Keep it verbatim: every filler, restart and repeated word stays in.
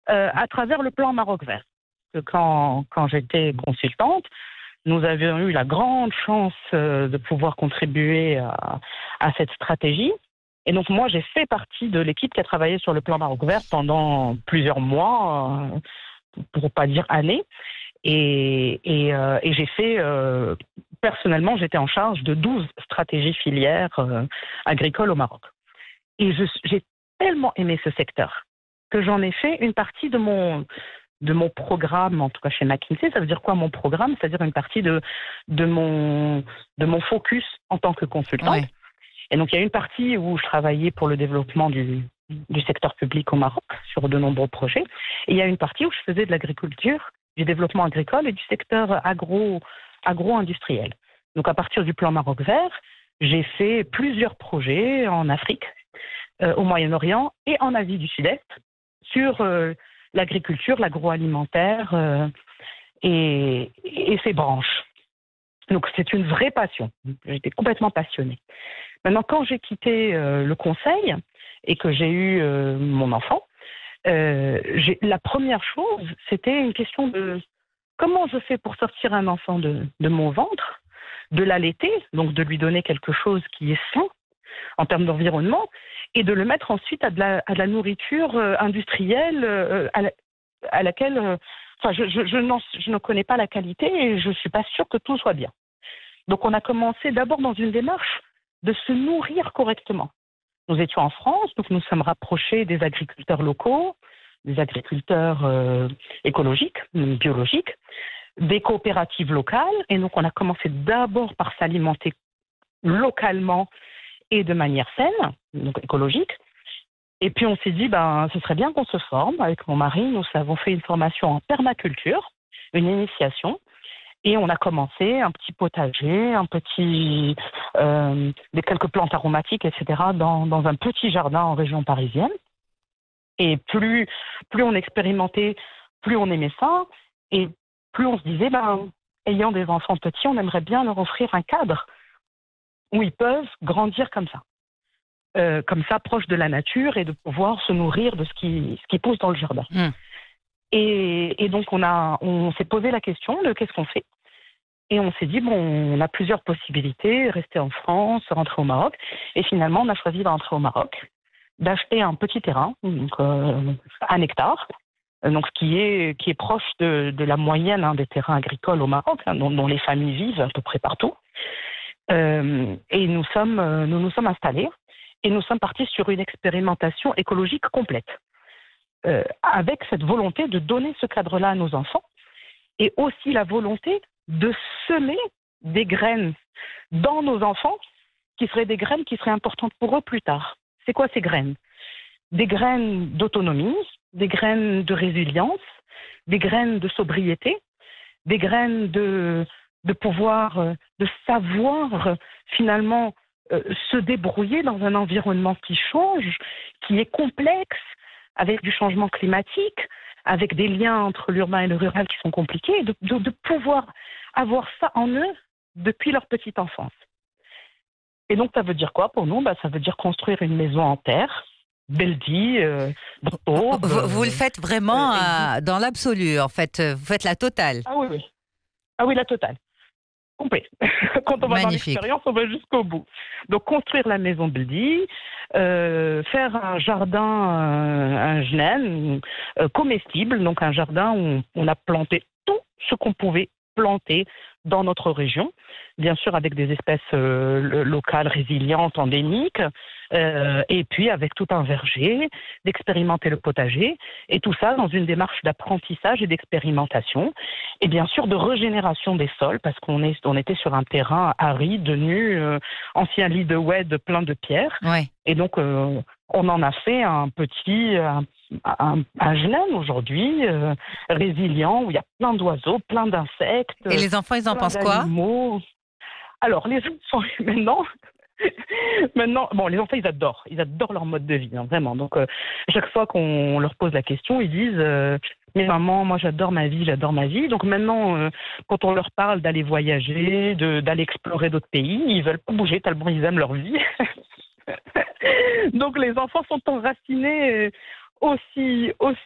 euh, à travers le plan Maroc Vert. Quand, quand j'étais consultante, nous avions eu la grande chance euh, de pouvoir contribuer à, à cette stratégie. Et donc moi, j'ai fait partie de l'équipe qui a travaillé sur le plan Maroc Vert pendant plusieurs mois, euh, pour ne pas dire années. Et, et, euh, et j'ai fait, euh, personnellement, j'étais en charge de douze stratégies filières euh, agricoles au Maroc. Et je, j'ai tellement aimé ce secteur que j'en ai fait une partie de mon, de mon programme, en tout cas chez McKinsey. Ça veut dire quoi mon programme? C'est-à-dire une partie de, de, mon, de mon focus en tant que consultante. Ouais. Et donc il y a une partie où je travaillais pour le développement du, du secteur public au Maroc sur de nombreux projets. Et il y a une partie où je faisais de l'agriculture, du développement agricole et du secteur agro, agro-industriel. Donc à partir du plan Maroc Vert, j'ai fait plusieurs projets en Afrique, euh, au Moyen-Orient et en Asie du Sud-Est sur euh, l'agriculture, l'agroalimentaire euh, et, et ses branches. Donc c'est une vraie passion. J'étais complètement passionnée. Maintenant, quand j'ai quitté euh, le conseil et que j'ai eu euh, mon enfant, euh, j'ai, la première chose, c'était une question de comment je fais pour sortir un enfant de, de mon ventre, de l'allaiter, donc de lui donner quelque chose qui est sain en termes d'environnement, et de le mettre ensuite à de la, à de la nourriture euh, industrielle euh, à, la, à laquelle, euh, enfin, je, je, je, n'en, je ne connais pas la qualité et je ne suis pas sûre que tout soit bien. Donc, on a commencé d'abord dans une démarche de se nourrir correctement. Nous étions en France, donc nous sommes rapprochés des agriculteurs locaux, des agriculteurs euh, écologiques, biologiques, des coopératives locales, et donc on a commencé d'abord par s'alimenter localement et de manière saine, donc écologique. Et puis on s'est dit, ben, ce serait bien qu'on se forme. Avec mon mari, nous avons fait une formation en permaculture, une initiation, et on a commencé un petit potager, un petit, euh, des quelques plantes aromatiques, et cetera, dans, dans un petit jardin en région parisienne. Et plus, plus on expérimentait, plus on aimait ça, et plus on se disait, ben, ayant des enfants petits, on aimerait bien leur offrir un cadre où ils peuvent grandir comme ça. Euh, comme ça, proche de la nature et de pouvoir se nourrir de ce qui, ce qui pousse dans le jardin. Mmh. Et, et donc, on, a, on s'est posé la question de qu'est-ce qu'on fait. Et on s'est dit, bon, on a plusieurs possibilités, rester en France, rentrer au Maroc. Et finalement, on a choisi de rentrer au Maroc, d'acheter un petit terrain, donc euh, un hectare, donc qui est, qui est proche de, de la moyenne hein, des terrains agricoles au Maroc, hein, dont, dont les familles vivent à peu près partout. Euh, et nous sommes, nous nous sommes installés et nous sommes partis sur une expérimentation écologique complète, euh, avec cette volonté de donner ce cadre-là à nos enfants et aussi la volonté de semer des graines dans nos enfants qui seraient des graines qui seraient importantes pour eux plus tard. C'est quoi ces graines? Des graines d'autonomie, des graines de résilience, des graines de sobriété, des graines de, de pouvoir, de savoir finalement euh, se débrouiller dans un environnement qui change, qui est complexe, avec du changement climatique, avec des liens entre l'urbain et le rural qui sont compliqués, de, de, de pouvoir avoir ça en eux depuis leur petite enfance. Et donc, ça veut dire quoi pour nous? Bah, ça veut dire construire une maison en terre, Beldi, euh, Bordeaux. Vous, vous le faites vraiment euh, euh, dans l'absolu, en fait. Vous faites la totale. Ah oui, oui. Ah oui, la totale. Complet. Quand on va dans Magnifique. l'expérience, on va jusqu'au bout. Donc, construire la maison Beldi, euh, faire un jardin, euh, un jardin euh, comestible, donc un jardin où on a planté tout ce qu'on pouvait planter dans notre région, bien sûr avec des espèces euh, locales résilientes, endémiques, euh, et puis avec tout un verger, d'expérimenter le potager, et tout ça dans une démarche d'apprentissage et d'expérimentation, et bien sûr de régénération des sols, parce qu'on est, on était sur un terrain aride, nu, euh, ancien lit de oued plein de pierres, Ouais. et donc euh, on en a fait un petit... Un, un, un gelène aujourd'hui, euh, résilient, où il y a plein d'oiseaux, plein d'insectes. Et les enfants, ils en plein pensent quoi? d'animaux. Alors, les enfants, maintenant, maintenant, bon, les enfants, ils adorent. Ils adorent leur mode de vie, hein, vraiment. Donc, euh, chaque fois qu'on leur pose la question, ils disent euh, mais maman, moi, j'adore ma vie, j'adore ma vie. Donc, maintenant, euh, quand on leur parle d'aller voyager, de, d'aller explorer d'autres pays, ils veulent pas bouger tellement ils aiment leur vie. Donc, les enfants sont enracinés aussi, aussi